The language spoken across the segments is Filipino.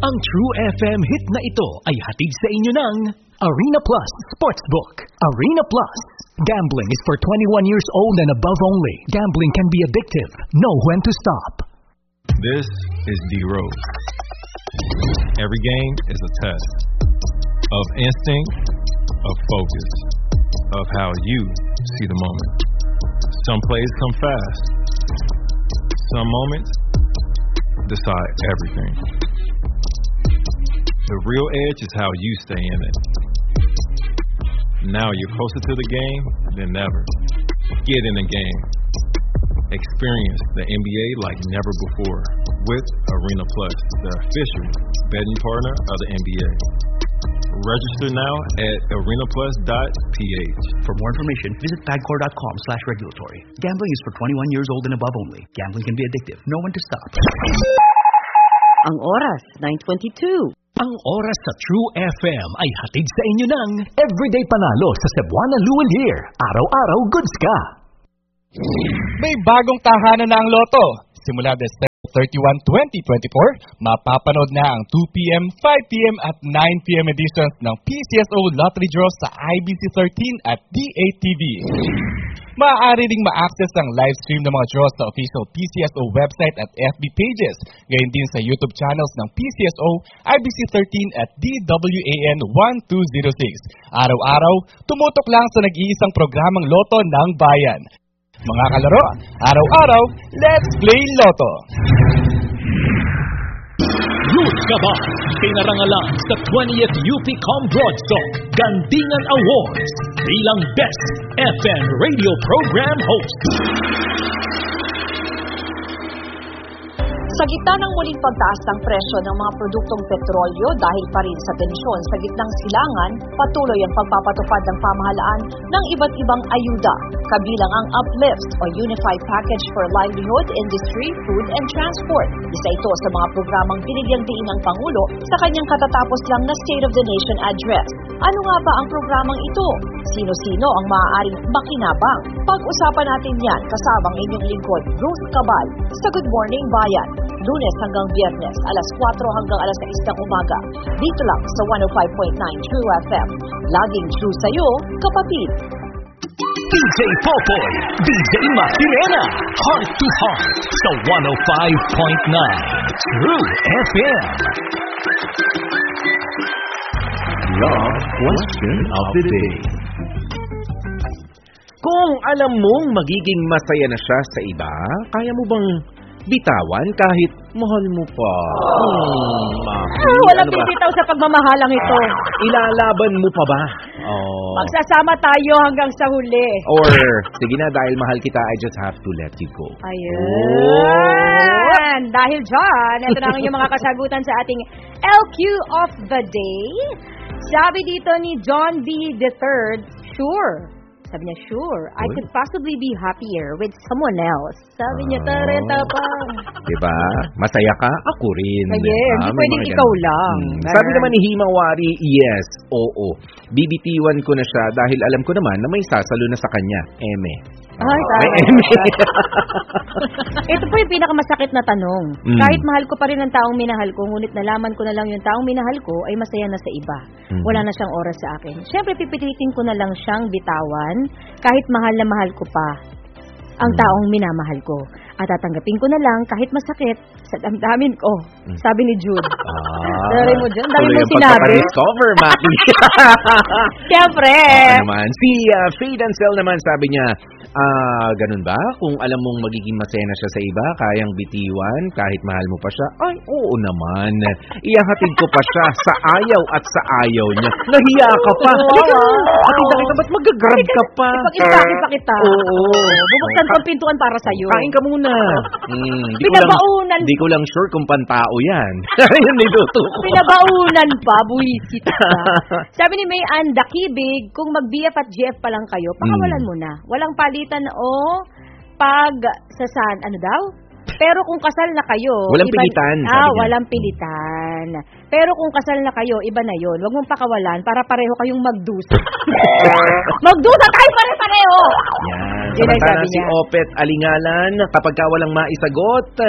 Ang True FM hit na ito ay hatid sa inyo ng Arena Plus Sportsbook. Arena Plus. Gambling is for 21 years old and above only. Gambling can be addictive. Know when to stop. This is D-Rose. Every game is a test of instinct, of focus, of how you see the moment. Some plays come fast. Some moments decide everything. The real edge is how you stay in it. Now you're closer to the game than ever. Get in the game. Experience the NBA like never before with Arena Plus, the official betting partner of the NBA. Register now at arenaplus.ph. For more information, visit pagcor.com/regulatory. Gambling is for 21 years old and above only. Gambling can be addictive. Know when to stop. Ang oras, 9:22. Ang oras sa True FM ay hatid sa inyo ng Everyday Panalo sa Cebuana Luwal Year. Araw-araw goods ka. May bagong tahanan na ang Lotto. Simula December 31, 2024, mapapanood na ang 2 p.m., 5 p.m. at 9 p.m. editions ng PCSO Lottery Draw sa IBC 13 at DATV. Maaari ding ma-access ang live stream ng mga draws sa official PCSO website at FB pages, gayon din sa YouTube channels ng PCSO, IBC 13 at DWAN 1206. Araw-araw, tumutok lang sa nag-iisang programang Lotto ng Bayan. Mga kalaro, araw-araw, let's play Lotto! Youth ka ba? Pinarangalan sa 20th UPCOM Broadstock Gandingan Awards bilang Best FM Radio Program Host. Sa gitna ng muling pagtaas ng presyo ng mga produktong petrolyo dahil pa rin sa tensyon sa gitnang silangan, patuloy ang pagpapatupad ng pamahalaan ng iba't ibang ayuda, kabilang ang Uplift o Unified Package for Livelihood, Industry, Food and Transport. Isa ito sa mga programang binigyang diin ng Pangulo sa kanyang katatapos lang na State of the Nation Address. Ano nga ba ang programang ito? Sino-sino ang maaaring makinabang? Pag-usapan natin yan kasamang inyong lingkod, Ruth Cabal, sa Good Morning Bayan. Lunes hanggang Biyernes, alas 4 hanggang alas 6 ng umaga. Dito lang sa 105.9 True FM. Laging true sa'yo, kapatid. DJ Popoy, DJ Matirena, Heart to Heart sa 105.9 True FM. Love Question of the Day. Kung alam mong magiging masaya na siya sa iba, kaya mo bang bitawan kahit mahal mo pa? Walang bibitaw sa pagmamahalang ito. Ilalaban mo pa ba? Magsasama tayo hanggang sa huli. Or, sige na, dahil mahal kita, I just have to let you go. Ayun. Dahil dyan, ito na ang inyong mga kasagutan sa ating LQ of the Day. Sabi dito ni John B. III, sure. Sabi niya, sure, I could possibly be happier with someone else. Sabi niya, tarenta pa. Diba? Masaya ka? Ako rin. Hindi pwedeng ikaw lang. Sabi naman ni Himawari, yes, oo. Bibitiwan ko na siya dahil alam ko naman na may sasalo na sa kanya. Eme. Ay, ito po yung pinakamasakit na tanong. Kahit mahal ko pa rin ang taong minahal ko, ngunit nalaman ko na lang yung taong minahal ko ay masaya na sa iba. Wala na siyang oras sa akin. Siyempre, pipilitin ko na lang siyang bitawan kahit mahal na mahal ko pa ang taong minamahal ko. At tatanggapin ko na lang kahit masakit sa damdamin ko. Sabi ni Jude. Dari mo dyan? Dari mo sinabi? Discover, Maki. Siyempre. Naman. Si Faye Dancel naman sabi niya, ganun ba? Kung alam mong magiging masaya na siya sa iba, kayang bitiwan kahit mahal mo pa siya? Ay, oo naman. Iyahatid ko pa siya sa ayaw at sa ayaw niya. Nahiya ka pa. Hatid na kita, ba't mag-grab ka pa? Ipag-impake pa kita. Oo. Bubuksan ko ang pintuan para sa'yo. Kain ka muna. Pinabaunan. Di ko lang sure kung pantao yan. Yan niluto ko. Pinabaunan pa, buwisit ka. Sabi ni May Ann Dakibig, kung mag-BF at GF pa lang kayo, pakawalan mo na. Walang palitan o pagsasan. Ano daw? Pero kung kasal na kayo... Walang pilitan. Walang pilitan. Pero kung kasal na kayo, iba na yon. Huwag mong pakawalan para pareho kayong magdusa. Magdusa tayo pare-pareho! Yan. Samantala si Opet Alingalan, kapag ka walang maisagot,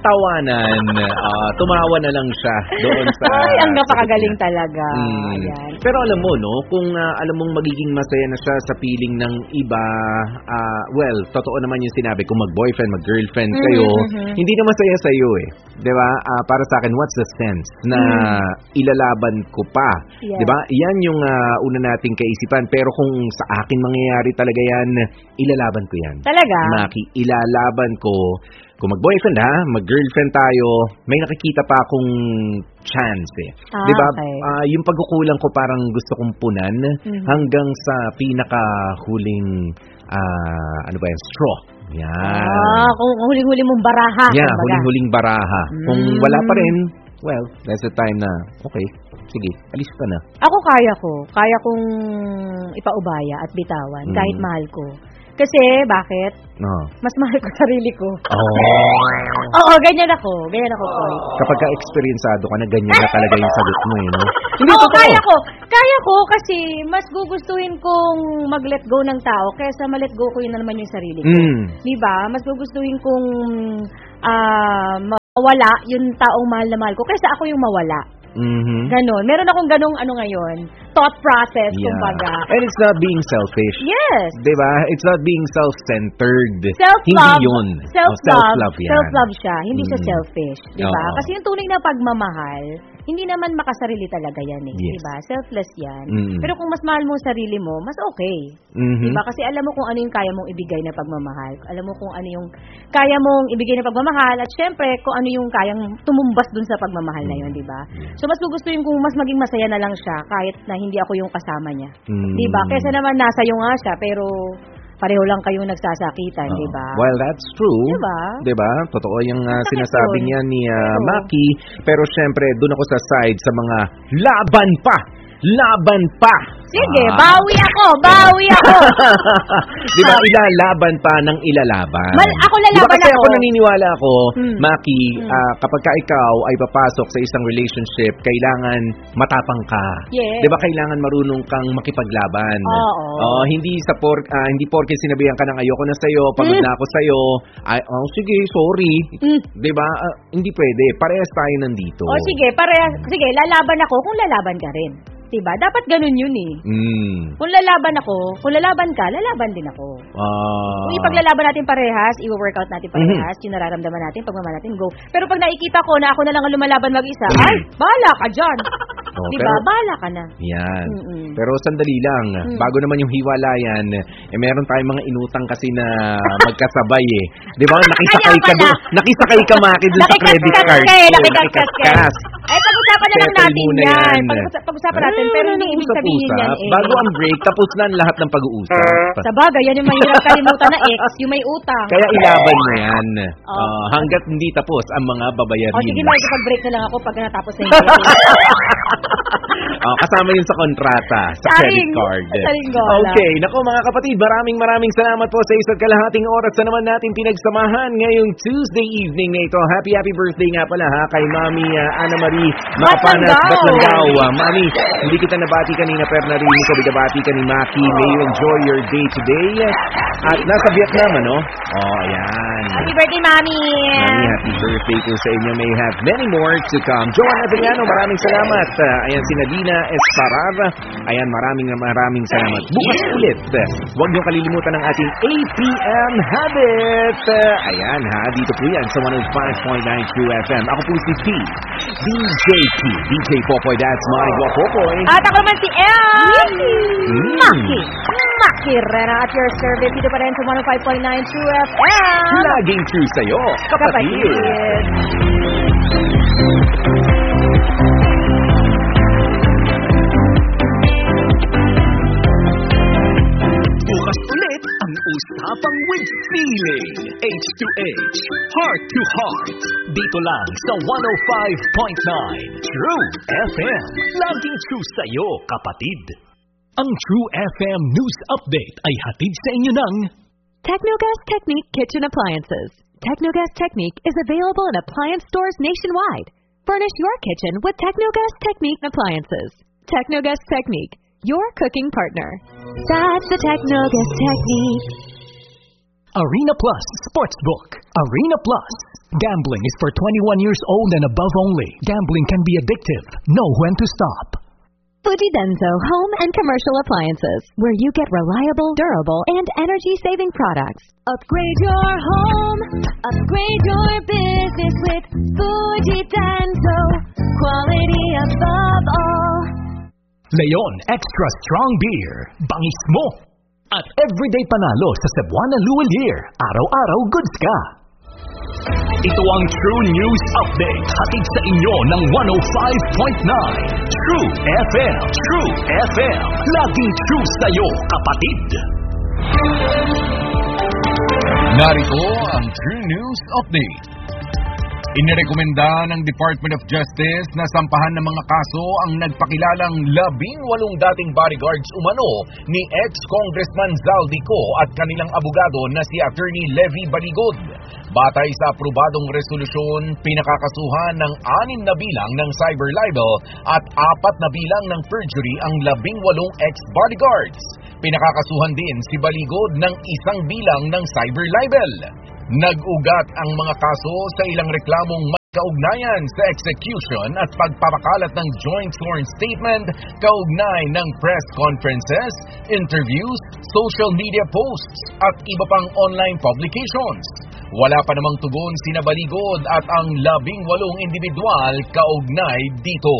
tawanan. Tumawa na lang siya doon sa... Ay, ang napakagaling talaga. Ayan. Pero alam mo, no, kung alam mong magiging masaya na siya sa piling ng iba, well, totoo naman yung sinabi, kung mag-boyfriend, mag-girlfriend kayo, hindi na masaya sa iyo eh. 'Di ba? Para sa akin, what's the sense na ilalaban ko pa? Yeah. 'Di ba? Yan yung una nating kaisipan. Pero kung sa akin mangyayari talaga yan, ilalaban ko yan. Talaga? Maki, ilalaban ko. Kung mag-boyfriend mag-girlfriend tayo, may nakikita pa akong chance eh. 'Di ba? Okay. Yung pagkukulang ko parang gusto kong punan hanggang sa pinakahuling straw. Yan. Kung huling-huli mong baraha. Yeah, kumbaga. huling-huling baraha. Kung wala pa rin, well, that's the time na, okay, sige, alis ka na. Ako kaya kong ipaubaya at bitawan kahit mahal ko. Kasi, bakit? Mas mahal ko sarili ko. Oo, ganyan ako, Koy. Kapag ka-experienceado ka na, ganyan na talaga yung sagot mo, no? Hindi Oo, totoo. kaya ko kasi mas gugustuhin kong mag-let go ng tao kaysa ma-let go ko yun na naman yung sarili ko. Diba? Mas gugustuhin kong mawala yung taong mahal na mahal ko kaysa ako yung mawala. Ganon. Meron akong ganong ngayon, thought process, kumbaga. And it's not being selfish. Yes. Diba? It's not being self-centered. Self-love. Hindi yun. Self-love yan. Self-love siya. Hindi siya selfish. Diba? Oo. Kasi yung tunay na pagmamahal, hindi naman makasarili talaga yan eh. Yes. Diba? Selfless yan. Pero kung mas mahal mo sarili mo, mas okay. Diba? Kasi alam mo kung ano yung kaya mong ibigay na pagmamahal. Alam mo kung ano yung kaya mong ibigay na pagmamahal. At syempre, kung ano yung kayang tumumbas dun sa pagmamahal na yun. Diba? So, mas gugustuhin kung mas maging masaya na lang siya kahit na hindi ako yung kasama niya. Diba? Kesa naman nasa iyo nga siya, pero pareho lang kayong nagsasakitan, di ba? Well, that's true. Diba? Totoo yung sinasabi niya ni Maki. Pero syempre, doon ako sa side sa mga laban pa! Sige, bawi ako! Diba, ilalaban pa ng ilalaban. Ako lalaban diba, kasi ako. Ako naniniwala ako, Maki, kapag ka ikaw ay papasok sa isang relationship, kailangan matapang ka. Yes. Diba, kailangan marunong kang makipaglaban. Oo. Hindi porke sinabihan ka ng ayoko na sa'yo, pagod na ako sa'yo, sige, sorry. Diba, hindi pwede. Parehas tayo nandito. Sige, lalaban ako kung lalaban ka rin. Diba? Dapat ganun yun eh. Kung lalaban ako, kung lalaban ka, lalaban din ako. Kung ipaglalaban natin parehas, i-workout natin parehas, yung nararamdaman natin, pagmamahal natin, go. Pero pag nakikita ko na ako na lang ang lumalaban mag-isa, ay, bahala ka dyan. Diba? Bahala ka na. Yan. Pero sandali lang, bago naman yung hiwalayan, meron tayong mga inutang kasi na magkasabay eh. Diba? Nakisakay ka, Maki, dun sa credit card. Nakikas. Ay, pag-usapan na lang natin yan. Pag-usapan natin, pero hindi ibig sabihin yan eh. Bago ang break, tapos na ang lahat ng pag-uusap. Sa bagay, yan yung mahirap kalimutan na ex, yung may utang. Kaya ilaban mo yan. Hanggat hindi tapos ang mga babayarin. Sige, mag-break na lang ako pag natapos na yung kasama yun sa kontrata, sa credit card. Okay, nako mga kapatid, maraming salamat po sa isa't kalahating oras na naman natin pinagsamahan ngayong Tuesday evening na ito. Happy birthday nga pala kay Mami Ana Marie Makapanas Batlanggaw. Mami, hindi kita nabati kanina pero narinig ko binabati ka ni Maki. May you enjoy your day today. At nasa Vietnam, ano? Ayan. Happy birthday, Mami! Mami, happy birthday po sa inyo. May have many more to come. Joan Adriano, maraming salamat. Ayan, si Nadina Esparar. Ayan, maraming salamat. Bukas ulit. Huwag niyo kalilimutan ang ating APM Habit. Ayan dito po yan sa 105.9 True FM. Ako po si T. DJ Popoy, that's my Popoy. At ako naman si Maki Rera at your service. Dito pa rin sa 105.9 True FM. Laging true sa'yo, kapatid. Bukas ulit ang Usapang with Feeling. H2H, Heart to Heart. Dito lang sa 105.9 True FM. Laging true sa'yo, kapatid. Ang True FM News Update ay hatid sa inyo ng Technogas Technique Kitchen Appliances. Technogas Technique is available in appliance stores nationwide. Furnish your kitchen with Technogas Technique appliances. Technogas Technique, your cooking partner. That's the Technogas Technique. Arena Plus Sportsbook. Arena Plus. Gambling is for 21 years old and above only. Gambling can be addictive. Know when to stop. Fujidenzo Home and Commercial Appliances, where you get reliable, durable, and energy-saving products. Upgrade your home, upgrade your business with Fujidenzo. Quality above all. Leon Extra Strong Beer. Bangis mo! At everyday panalo sa Cebuana Luwalier. Araw-araw goods ka. Ito ang True News Update, hatid sa inyo ng 105.9 True FM. True FM, laging true sa'yo, kapatid. Narito ang True News Update. Inirekomenda ng Department of Justice na sampahan ng mga kaso ang nagpakilalang 18 dating bodyguards umano ni ex-Congressman Zaldico at kanilang abogado na si Attorney Levy Baligod. Batay sa aprobadong resolusyon, pinakakasuhan ng 6 na bilang ng cyber libel at 4 na bilang ng perjury ang 18 ex-bodyguards. Pinakakasuhan din si Baligod ng 1 bilang ng cyber libel. Nag-ugat ang mga kaso sa ilang reklamong may kaugnayan sa execution at pagpapakalat ng joint sworn statement kaugnay ng press conferences, interviews, social media posts at iba pang online publications. Wala pa namang tugon sina Baligod at ang 18 individual kaugnay dito.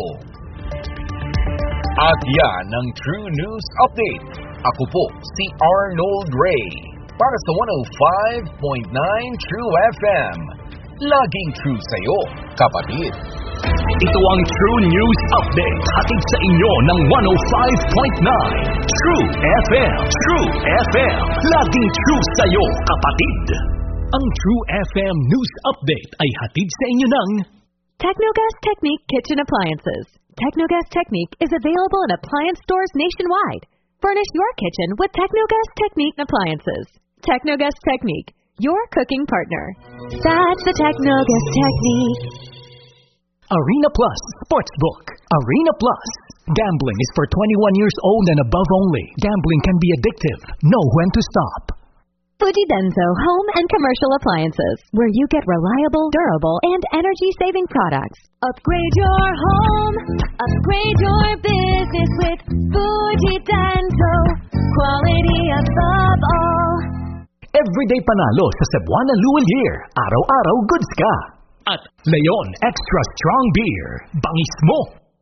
At yan ang True News Update. Ako po si Arnold Ray. Para sa 105.9 True FM. Laging true sa'yo, kapatid. Ito ang True News Update, hatid sa inyo ng 105.9 True FM. True FM, laging true sa'yo, kapatid. Ang True FM News Update ay hatid sa inyo ng Technogas Technique Kitchen Appliances. Technogas Technique is available in appliance stores nationwide. Furnish your kitchen with Technogas Technique Appliances. Technogas Technique, your cooking partner. That's the Technogas Technique. Arena Plus Sportsbook. Arena Plus. Gambling is for 21 years old and above only. Gambling can be addictive. Know when to stop. Fujidenzo Home and Commercial Appliances, where you get reliable, durable, and energy-saving products. Upgrade your home, upgrade your business with Fujidenzo. Quality above all. Everyday panalo sa Cebuana Luwalier. Araw-araw goods ka. At Leon Extra Strong Beer. Bangis mo!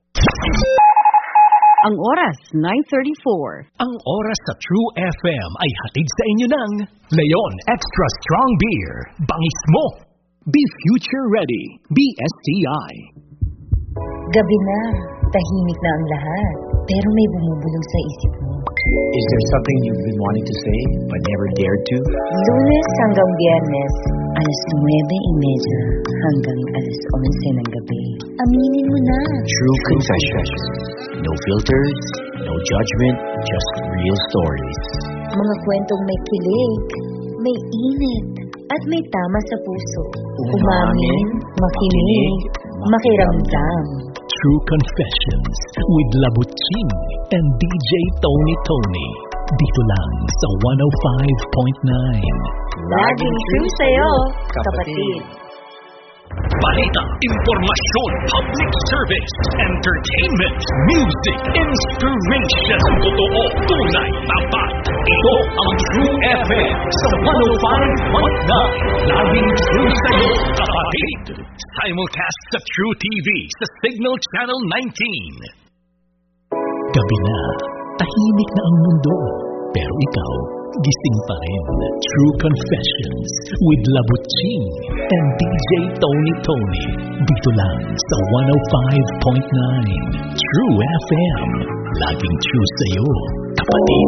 Ang oras, 9:34. Ang oras sa True FM ay hatid sa inyo ng Leon Extra Strong Beer. Bangis mo! Be future ready. BSTI. Gabi na. Tahimik na ang lahat. Pero may bumubulong sa isip mo. Is there something you've been wanting to say but never dared to? Lunes hanggang Biyernes, 9:30 hanggang 11 ng gabi. Aminin mo na. True Confessions. No filters, no judgment, just real stories. Mga kwentong may kilig, may init, at may tama sa puso. Umamin, makinig, makiramdam. True Confessions with Labuching and DJ Tony. Dito lang sa 105.9. Laging true sa'yo, kapatid. Balita, impormasyon, public service, entertainment, music, inspiration, totoo, tunay, tapat. Ito ang True FM sa 105.9. Laging true sa'yo, kapatid. Simulcast sa True TV sa Signal Channel 19. Gabi na, tahimik na ang mundo, pero ikaw, gising pa rin. True Confessions with Labuching and DJ Tony. Dito lang sa 105.9 True FM. Laging true sa'yo, kapatid.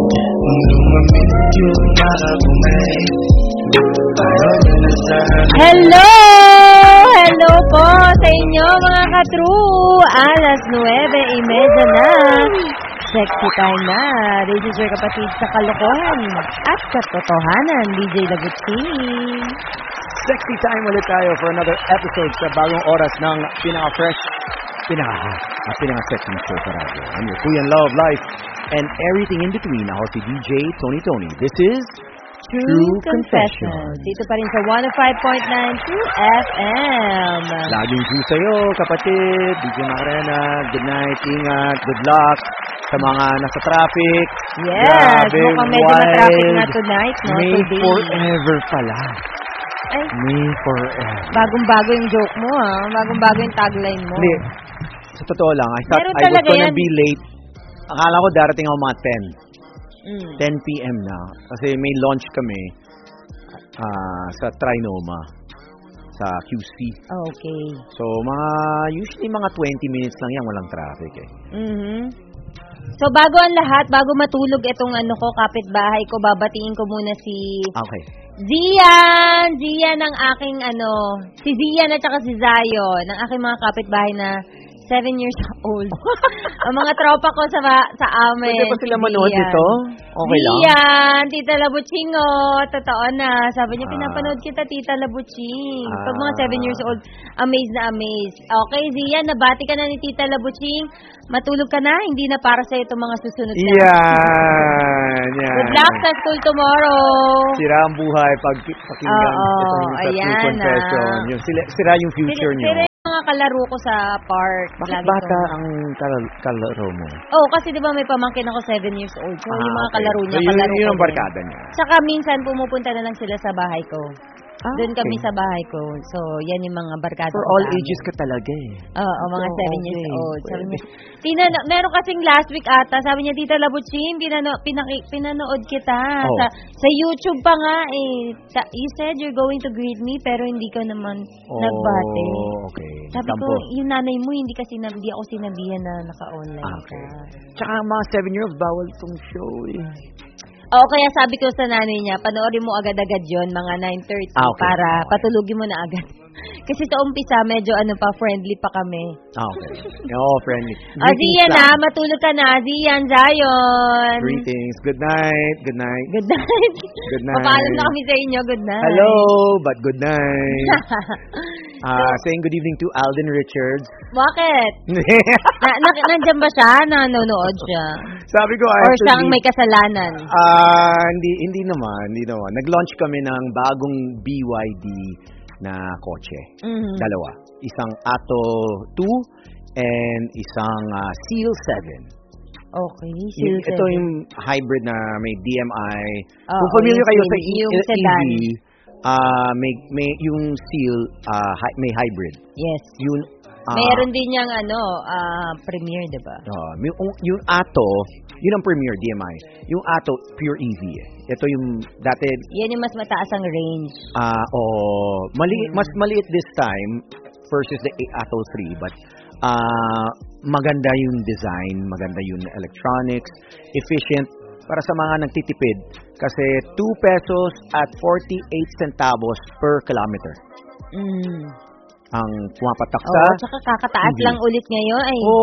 Hello! Hello po sa inyo mga ka-true. 9:30 na. Sexy time na. Radio Joy kapatid sa kalokohan at katotohanan. DJ Labuching. Sexy time ulit tayo for another episode sa bagong oras ng pinaka-fresh, pinaka-hot, at pinaka-sexy show sa radio. I'm your Kuya Love Life and everything in between. Ako si DJ Tony. This is True Confessions. Dito pa rin sa 105.9 True FM. Laging true sa'yo, kapatid. DJ Macarena, good night, ingat, good luck sa mga nasa traffic. Yes, grabe, mukhang medyo wild. na-traffic na tonight, no? May Today. forever pala. Ay, May forever. bagong-bago yung joke mo, ha? Bagong-bago yung tagline mo. Hindi. Sa totoo lang, I thought Meron I was talaga gonna yan. be late. Akala ko darating ako mga 10 Mm. p.m. na. Kasi may launch kami sa Trinoma, sa QC. Okay. So, usually mga 20 minutes lang yan, walang traffic eh. Mhm. So, bago ang lahat, bago matulog itong kapitbahay ko, babatiin ko muna si Okay. Zian! Zian ang aking si Zian at saka si Zion, ang aking mga kapitbahay na 7 years old. Ang mga tropa ko sa amin. Pwede ba sila si manood Zian. nito? Okay lang? Zian, Tita Labuchingo, totoo na. Sabi niya, pinapanood kita, Tita Labuching. Pag mga 7 years old, amazed na amazed. Okay, Zian, nabati ka na ni Tita Labuching. Matulog ka na, hindi na para sa itong mga susunod na. Yan. Good luck sa school tomorrow. Sira ang buhay pag pakinggan itong sa ayan, True Confession. Yung sira yung future nyo. Sira yung mga kalaro ko sa park. Bakit Lagi bata ko. ang kalaro mo? Oh, kasi di ba may pamangkin ako 7 years old. So, yung mga okay. kalaro niya, So, yun kalaro ko ang din. barkada niya. Saka minsan pumupunta na lang sila sa bahay ko. Doon kami okay. sa bahay ko. So, yan yung mga barkada For ko all sa amin. ages ka talaga eh. Oo, mga 7 okay. years old. Sabi niya, meron kasing last week ata, sabi niya, Tita Labuchin, pinanood kita. Oh. Sa YouTube pa nga eh. You said you're going to greet me, pero hindi ka naman nagbate. Okay. Sabi ko, yung nanay mo, hindi ako sinabihan na naka-online ka. Tsaka mga 7-year-olds, bawal tong show eh. Oo, kaya sabi ko sa nanay niya, panoorin mo agad-agad yon mga 9:30 para patulugin mo na agad. Kasi sa umpisa, medyo friendly pa kami. Okay. Oo, friendly. Zian na, matulog ka na. Zian, Zion. Greetings. Good night. Good night. Good night. Good night. Papaalam na kami sa inyo. Good night. Hello, but good night. Saying good evening to Alden Richards. Bakit? Nandyan ba siya? Nanonood siya? Sabi ko, or siya ang may kasalanan? Hindi naman. Nag-launch kami ng bagong BYD na kotse. Mm-hmm. Dalawa. Isang Atto 2 and isang Seal 7. Okay, Seal 7. Ito yung hybrid na may DMI. Kung familiar yung kayo sa yung EV, sedan. may yung Seal may hybrid. Yes. Yun mayroon din yang Premier, 'di ba? Yung Atto, yun ang Premier DMI. Yung Atto pure EV. Ito yung dati yan yung mas mataas ang range. Mas maliit this time versus the Atto 3, but maganda yung design, maganda yung electronics, efficient para sa mga nagtitipid kasi 2 pesos at 48 centavos per kilometer. Ang pumapatak sa tsaka kakataas EV. lang ulit ngayon.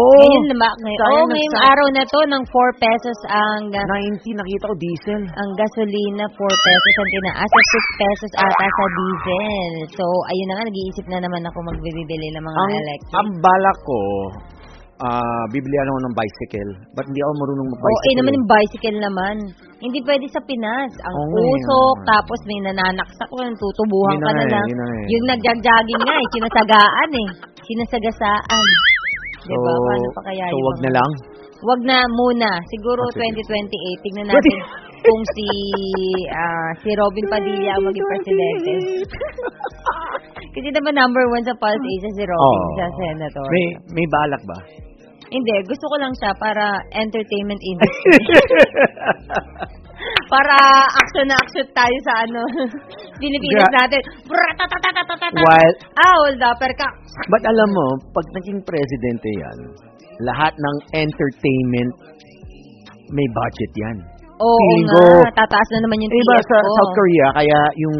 Ngayong araw na to ng 4 pesos ang 90 nakita ko diesel. Ang gasolina 4 pesos ang tinaas at 6 pesos ata sa diesel. So ayun na nga, nag-iisip na naman ako magbibili ng mga electric. Ang balak ko bibilihan ako ng bicycle. Ba't hindi ako marunong mag-bicycle? Naman yung bicycle naman. Hindi pwede sa Pinas. Ang usok, tapos may nananaksak ko, tutubuhan ka na lang. Yung nag-jogging nga, sinasagaan sinasagasaan. Diba? Paano pa kaya so wag na lang? Wag na muna. Siguro 2028. Tignan natin kung si Robin Padilla ang maging presidente. Kasi naman number 1 sa Pulse Asia si Robin sa senator. May balak ba? Hindi. Gusto ko lang siya para entertainment industry. Para action na action tayo sa Pilipinas natin. Hold up. But alam mo, pag naging presidente yan, lahat ng entertainment may budget yan. Oo nga. Tataas na naman yung iba TF sa ko. South Korea, kaya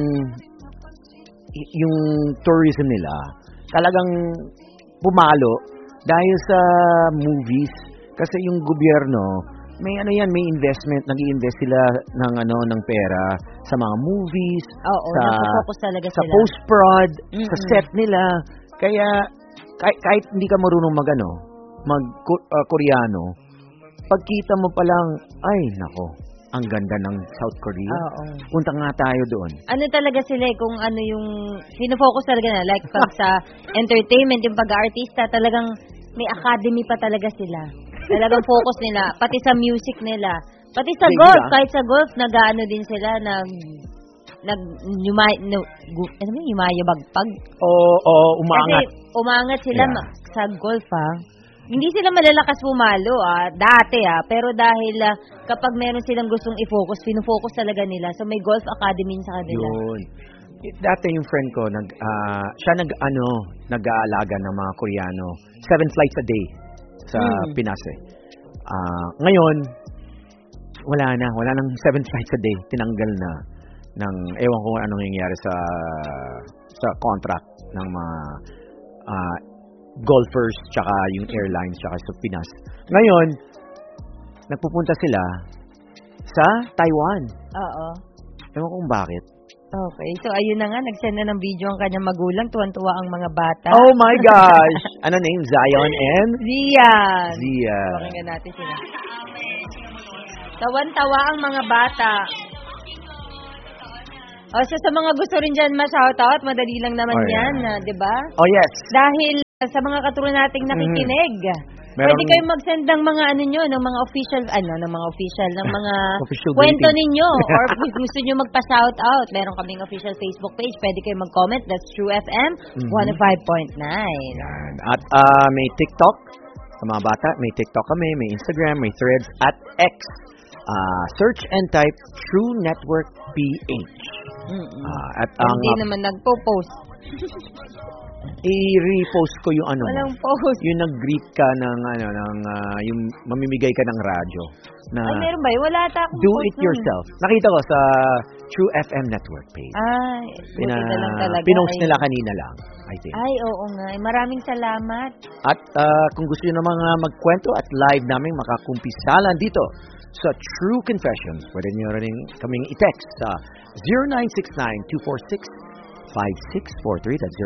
yung tourism nila talagang pumalo dahil sa movies. Kasi yung gobyerno, may may investment, nag-i-invest sila ng pera sa mga movies, nag-focus talaga sa sila. post-prod, sa set nila. Kaya kahit hindi ka marunong mag Koreano, pagkita mo pa lang, ay nako, ang ganda ng South Korea. Oo. Punta nga tayo doon. Ano talaga sila kung ano yung fino-focus talaga na like pag sa entertainment, yung pag-artista, talagang may academy pa talaga sila. Talagang focus nila, pati sa music nila, pati sa golf, kahit sa golf nag-aano din sila yumayabagpag. Umaangat. Kasi umangat sila sa golf Hindi sila malalakas pumalo dati pero dahil kapag meron silang gustong i-focus, pino-focus talaga nila. So may golf academy sa kanila. Yun. Dati yung friend ko, siya nag-aalaga ng mga Koreano. 7 flights a day sa Pinas ngayon, wala nang 7 flights a day. Tinanggal na ng, ewan ko anong nangyayari sa contract ng mga golfers tsaka yung airlines tsaka sa Pinas. Ngayon, nagpupunta sila sa Taiwan. Oo. Ewan ko kung bakit. Okay. So, ayun na nga. Nag-send na ng video ang kanyang magulang. Tuwan-tuwa ang mga bata. Oh my gosh! Ano name? Zion and? Zian. Pakinggan natin sila. Tawan-tawa ang mga bata. So, sa mga gusto rin dyan ma-shoutout, madali lang naman yan, di ba? Oh, yes. Dahil sa mga katuro nating nakikinig, pwede kayong mag-send ng mga ng mga official, ng mga kwento ninyo. Or kung gusto nyo magpa-shoutout, meron kaming official Facebook page, pwede kayong mag-comment. That's True FM 105.9. Yan. At may TikTok sa mga bata. May TikTok kami, may Instagram, may Threads at X. Search and type True Network PH. At hindi naman nagpo-post. I-repost ko yung Walang post. Yung nag-greet ka ng yung mamimigay ka ng radyo na meron ba? Wala ta akong do it yourself. Nakita ko sa True FM Network page. Buti na lang talaga. Pinost nila kanina lang, I think. Ay, oo nga. Maraming salamat. At kung gusto niyo na mga magkwento at live namin makakumpisalan dito sa True Confessions, pwede niyo rin kaming i-text sa 0969-246-5643. That's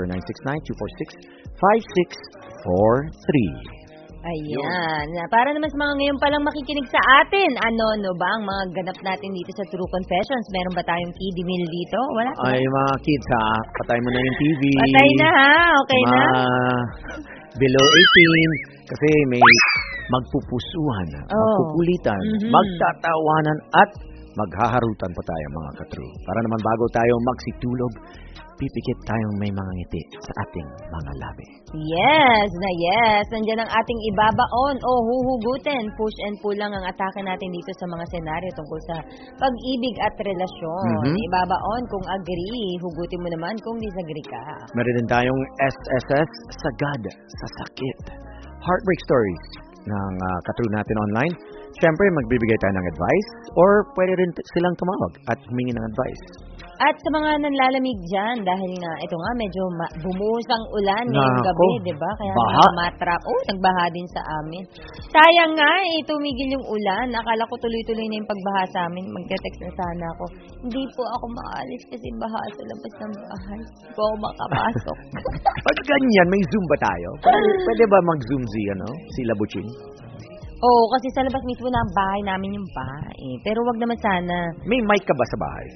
0969-246-5643. Ayan. Para naman sa mga ngayon palang makikinig sa atin, ano ba ang mga ganap natin dito sa True Confessions? Meron ba tayong kiddie meal dito? Wala. Ay, mga kids patay mo na yung TV. Patay na okay na? Below 18, kasi may magpupusuhan, magkukulitan, magtatawanan at maghaharutan pa tayo mga ka-True. Para naman bago tayo magsitulog, pipikit tayong may mga ngiti sa ating mga labi. Yes. Nandiyan ang ating ibabaon o huhugutin. Push and pull lang ang atake natin dito sa mga senaryo tungkol sa pag-ibig at relasyon. Ibabaon kung agree. Hugutin mo naman kung disagree ka. Meron din tayong SSS, sagad sa sakit. Heartbreak stories ng ka-True natin online. Siyempre, magbibigay tayo ng advice or pwede rin silang tumawag at humingi ng advice. At sa mga nanlalamig dyan, dahil nga, ito nga, medyo bumuhos ang ulan ngayong gabi, di ba? Kaya matrap. Nagbaha din sa amin. Sayang nga, tumigil yung ulan. Akala ko tuloy-tuloy na yung pagbaha sa amin. Magte-text na sana ako. Hindi po ako maalis kasi baha sa labas ng bahay. Hindi po ako makapasok. Pag ganyan, may Zoom ba tayo? Pwede ba mag-Zoom si Labuchin? Oo, kasi sa labas mismo na ang bahay namin yung bahay. Pero wag naman sana. May mic ka ba sa bahay?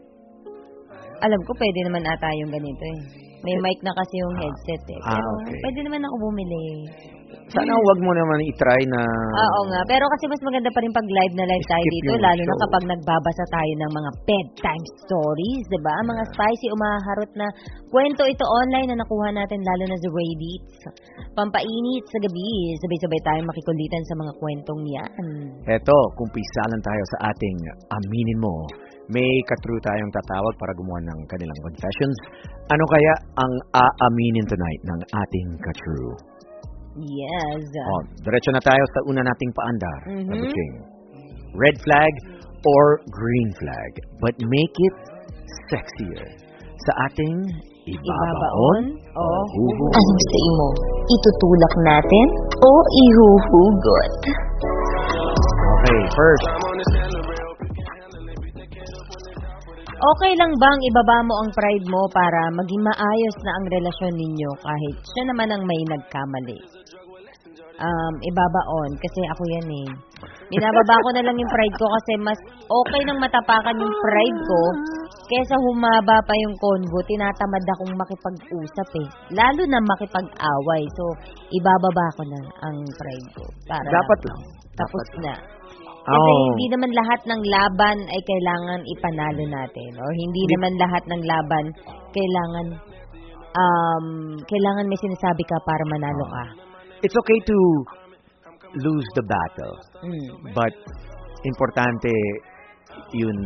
Alam ko, pwede naman ata yung ganito May mic na kasi yung headset Pero pwede naman ako bumili. Sana wag mo naman i-try na... Oo nga, pero kasi mas maganda pa rin pag live na live tayo dito, lalo na kapag nagbabasa tayo ng mga bedtime stories, diba? Mga spicy, umaharot na kwento ito online na nakuha natin, lalo na sa Reddit. Pampainit sa gabi, sabay-sabay tayong makikulitan sa mga kwentong yan. Eto, kumpisalan tayo sa ating aminin mo. May ka-True tayong tatawag para gumawa ng kanilang confessions. Ano kaya ang aaminin tonight ng ating ka-True? Yes. Diretso na tayo sa una nating paandar. Red flag or green flag, but make it sexier. Sa ating ibabaon o huhugot. Anong sa imo? Itutulak natin o ihuhugot? Okay, first. Okay lang bang ibaba mo ang pride mo para maging maayos na ang relasyon ninyo kahit siya naman ang may nagkamali? Ibabaon, kasi ako yan Binababa ko na lang yung pride ko kasi mas okay nang matapakan yung pride ko kesa humaba pa yung convo. Tinatamad akong makipag-usap lalo na makipag-away. So, ibababa ko na ang pride ko. Para dapat lang. Tapos na. Kasi hindi naman lahat ng laban ay kailangan ipanalo natin. Or hindi naman lahat ng laban kailangan may sinasabi ka para manalo ka. It's okay to lose the battle. But importante yun,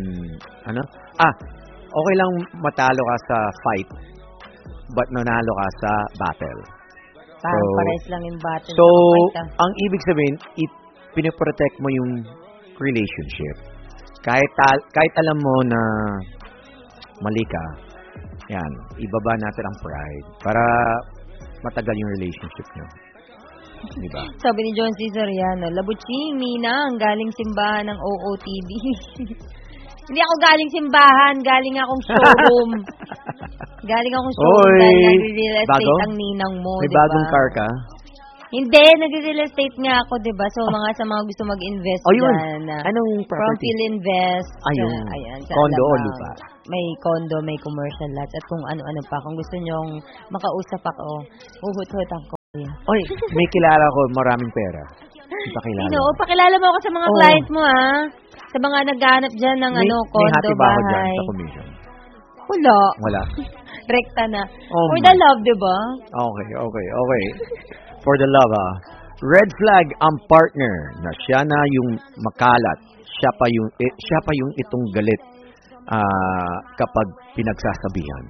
okay lang matalo ka sa fight but nanalo ka sa battle. Parang pares lang yung battle. So, ang ibig sabihin, pinoprotect mo yung relationship. Kahit alam mo na mali ka, yan, ibaba natin ang pride para matagal yung relationship nyo. Diba? Sabi ni John C. Soriano, Labuching, Ninang, galing simbahan ng OOTD. Hindi ako galing simbahan, galing akong showroom. Galing akong showroom dahil nagre-real estate ang ninang mo, may diba? Bagong car ka? Hindi, nagre-real estate nga ako, diba? So, sa mga gusto mag-invest dyan. Anong property? From Philinvest. Ayan, condo o lupa? May condo, may commercial lots, at kung ano-ano pa. Kung gusto nyong makausap ako, huhut-hut ako. Oy, may kilala ko, maraming pera. Ipakilala. Pakilala mo ako sa mga client mo, ha? Sa mga naghahanap dyan ng condo, may hati ba ako dyan bahay. sa commission? Wala. Rekta na. For the love, diba? Okay. For the love, red flag ang partner na siya na yung makalat. Siya pa yung itong galit kapag pinagsasabihan.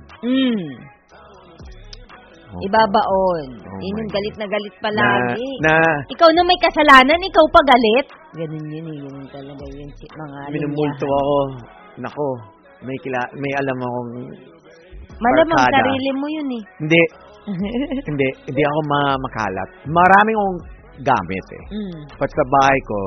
Ibabaon. Yun yung galit na galit palagi. Ikaw na may kasalanan, ikaw pa galit. Ganun yun. Ganun talaga yun. Mga minumulto ako. Nako, may alam akong malamang sarili mo yun Hindi ako makalat. Maraming akong gamit But sa bahay ko,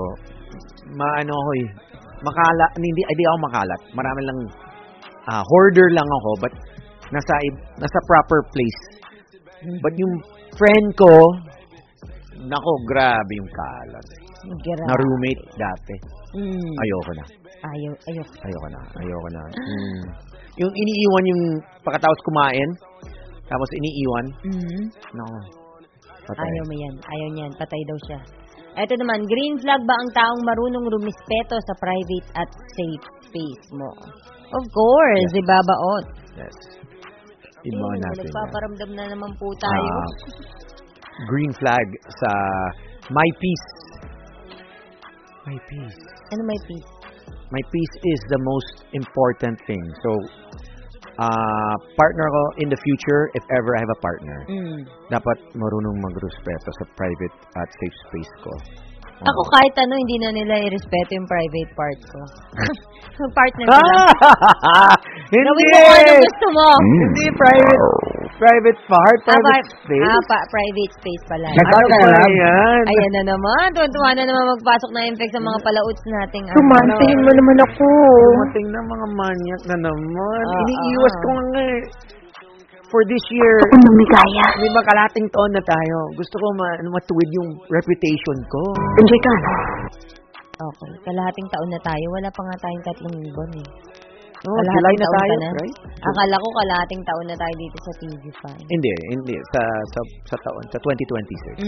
makalat, hindi ako makalat. Marami lang, hoarder lang ako, but nasa proper place. But yung friend ko, nako, grabe yung kalat. Na roommate dati. Ayoko na. Ayoko na. Yung iniiwan yung pagkatapos kumain, tapos iniiwan. No. Patay. Ayaw mo yan. Ayaw niyan. Patay daw siya. Ito naman, green flag ba ang taong marunong rumispeto sa private at safe space mo? Of course, yes. Ibabaon. Yes. Ibabaon natin. Nagpaparamdam na naman po tayo. Green flag sa my peace. My peace. Ano my peace? My peace is the most important thing. So, partner ko in the future, if ever I have a partner, dapat marunong magrespeto sa private at safe space ko. Ako kahit hindi na nila i-respeto yung private part ko. Partner ko lang. Hindi! Gawin mo kung ano gusto mo. Hindi private part, private space. Private space pala. Yan. Ayan na naman. Tuwan-tuwa na naman magpasok na infect sa mga palauts nating. Tumantayin mo naman ako. Tumantayin na mga manyak na naman. Iniiwas ko nga for this year, may makalating taon na tayo. Gusto ko matuwid yung reputation ko. Enjoy ka. Okay. Kalahating taon na tayo. Wala pa nga tayong 3 buwan July na tayo, right? Akala ko kalahating taon na tayo dito sa TV5. Hindi. Sa taon, sa 2026.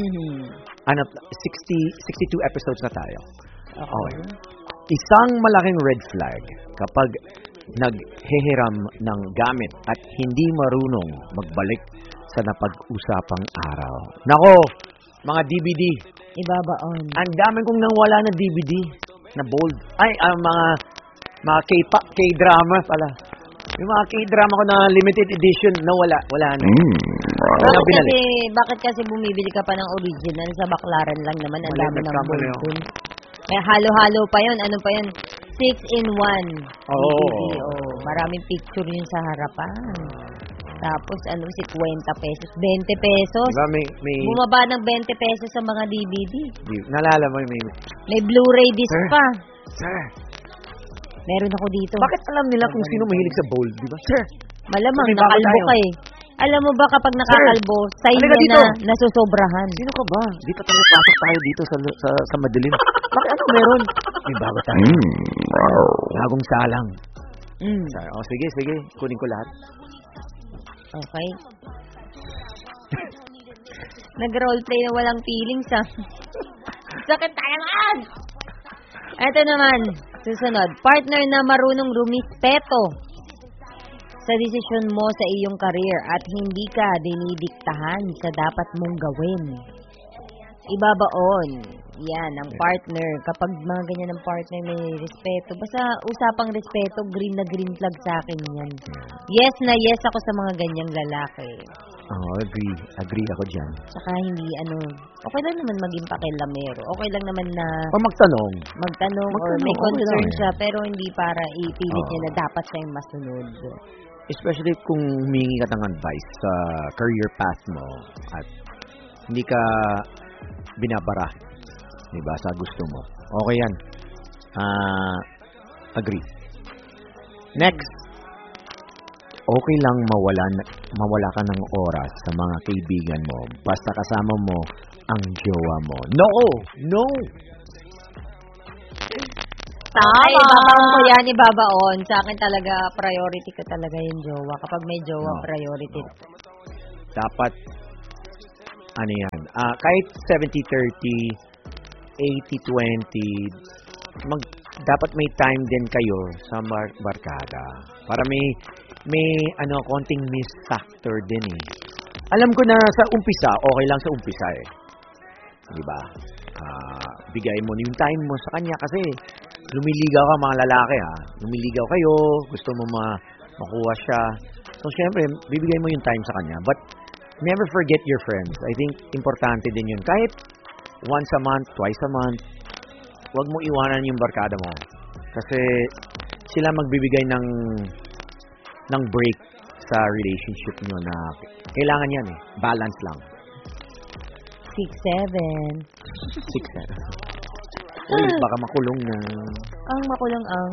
62 episodes na tayo. Okay. Isang malaking red flag kapag naghehiram ng gamit at hindi marunong magbalik sa napag-usapang araw. Nako, mga DVD. Ibabaon. Ang dami kong nawala na DVD na bold. Ay, mga K-drama pala. Yung mga K-drama ko na limited edition nawala. Wala na. Bakit kasi bumibili ka pa ng original sa baklaran lang naman? Ang dami ng bold dun. Kaya halo-halo pa yun. Ano pa yun? 6-in-1 DVD. Maraming picture yun sa harapan. Tapos 50 pesos. 20 pesos. Diba, may bumaba ng 20 pesos sa mga DVD. Nalala mo may Blu-ray disc pa. Sir. Meron ako dito. Bakit alam nila kung sino mahilig sa bold, di ba? Sir. Malamang, nakalbo ka Alam mo ba kapag nakakalbo, sign halika niya dito. na nasusobrahan. Sino ka ba? Di pa tayo pasok tayo dito sa madilim. Bakit ano meron? May bago tayo. Bagong salang. Sige. Kunin ko lahat. Okay. Nag-roleplay na walang feelings, ha? Sakit tayo naman! Ito naman, susunod. Partner na marunong rumispeto sa desisyon mo sa iyong career at hindi ka dinidiktahan sa dapat mong gawin. Ibabaon. Yan, ang partner. Kapag mga ganyan ng partner may respeto. Basta usapang respeto, green na green flag sa akin yan. Yes na yes ako sa mga ganyang lalaki. Agree ako dyan. Saka hindi okay lang naman maging pakilamero. Okay lang naman na magtanong or may concern siya pero hindi para ipilit niya na dapat siya yung masunod. Especially kung humingi ka ng advice sa career path mo at hindi ka binabara, diba, sa gusto mo. Okay yan. Agree. Next. Okay lang mawala ka ng oras sa mga kaibigan mo basta kasama mo ang jowa mo. No! Tama! Ibabaon ko yan, ibabaon. Sa akin talaga, priority ko talaga yung jowa. Kapag may jowa, priority. Dapat, yan, kahit 70-30, 80-20, dapat may time din kayo sa barkada. Para may konting miss factor din eh. Alam ko na sa umpisa, okay lang sa umpisa eh. Diba? Bigay mo yung time mo sa kanya kasi lumiligaw ka mga lalaki ha. Lumiligaw kayo, gusto mo makuha siya. So syempre, bibigay mo yung time sa kanya. But never forget your friends. I think importante din yun. Kahit once a month, twice a month, huwag mo iwanan yung barkada mo. Kasi sila magbibigay ng break sa relationship nyo na kailangan yan eh. Balance lang. 6-7. Uy, baka makulong na. Ang makulong ang?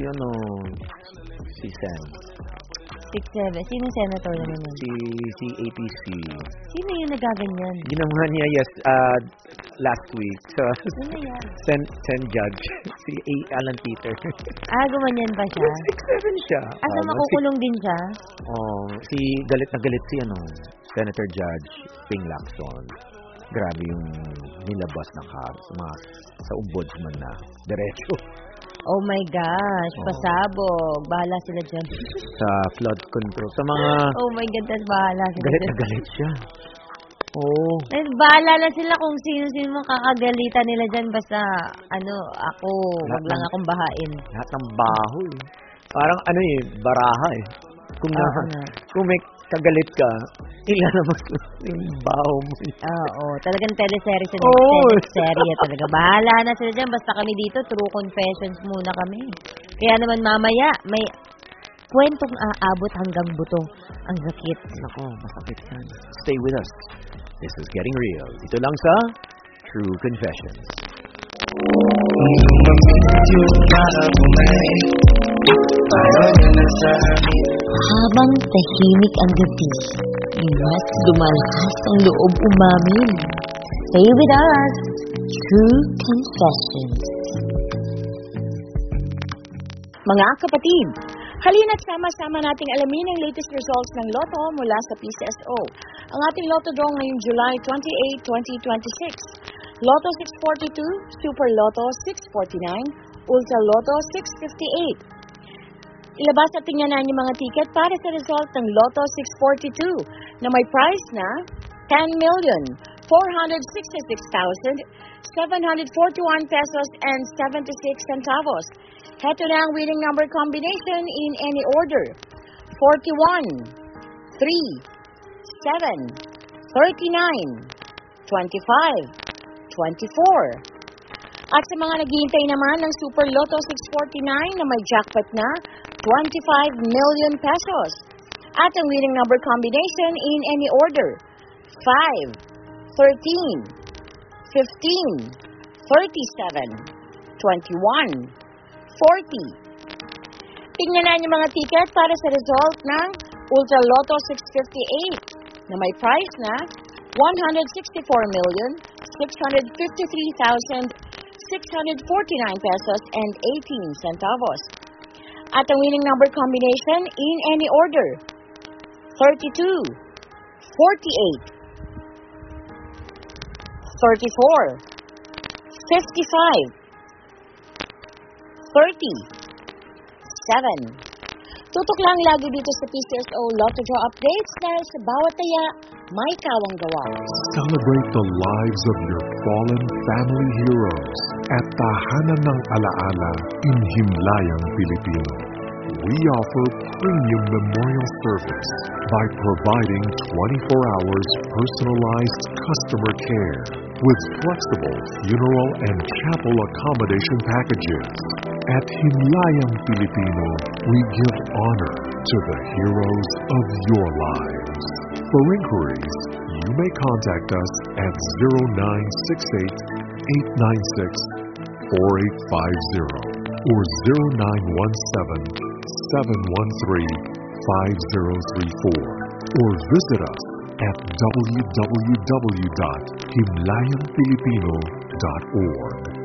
Si Sen. 6-7. Sino senator naman yun? Si APC. Sino yung nagaganyan? Ginawa niya, last week. So, sino yan? Sen Judge. Si Alan Peter. Gumanyan ba siya? 6-7 siya. Asa makukulong din siya? Galit na galit si Senator Judge Ping Lacson. Grabe yung nilabas ng sa ombudsman na diretso. Oh my gosh, pasabog. Bahala sila dyan. Sa flood control. Sa mga... Oh my God, bahala sila galit na galit siya. Oo. Bahala na sila kung sino-sino mong kakagalitan nila dyan. Basta, wag lang akong bahain. Lahat ng baho eh. Parang baraha eh. Kung may kagalit ka, ilalabas yung baho mo. Talagang teleserye sa teleserye talaga. Bahala na sila dyan. Basta kami dito, true confessions muna kami. Kaya naman mamaya, may kwentong aabot hanggang buto. Ang sakit. Nako, masakit yan. Stay with us. This is Getting Real. Dito lang sa True Confessions. Habang tahimik ang gabi, mas lumalahas ang loob umamin. Stay with us. True Confessions. Mga kapatid, halina't sama-sama nating alamin ang latest results ng Lotto mula sa PCSO. Ang ating Lotto draw ngayong July 28, 2026. Lotto 642, Super Lotto 649, Ultra Lotto 658. Ilabas at tingnan yung mga ticket para sa result ng Lotto 642 na may prize na 10,466,741 pesos and 76 centavos. Heto na ang winning number combination in any order. 41, 3, 7, 39, 25, 24. At sa mga naghihintay naman ng Super Lotto 649 na may jackpot na 25 million pesos. At ang winning number combination in any order. 5, 13, 15, 37, 21, 40. Tingnan na yung mga ticket para sa result ng Ultra Lotto 658 na may price na 164,653,649 pesos and 18 centavos. At ang winning number combination in any order, 32, 48, 34, 55, 30, 7. Tutok lang lagi dito sa PCSO Lotto Draw Updates dahil sa bawat taya, may kawang gawa. Celebrate the lives of your fallen family heroes at Tahanan ng Alaala in Himlayang, Pilipino. We offer premium memorial service by providing 24 hours personalized customer care with flexible funeral and chapel accommodation packages. At Himlayang, Pilipino, we give honor to the heroes of your lives. For inquiries, you may contact us at 0968-896-4850 or 0917-713-5034 or visit us at www.himlayangfilipino.org.